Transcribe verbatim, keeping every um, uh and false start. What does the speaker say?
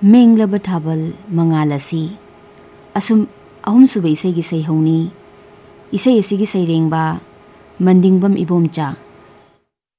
मेंग्लबा थाबल मंगाल असी असुम अहुमसुब इसेगी सैहौनी इसे इसेगी सैरेंबा मंदिंगबम इबोमचा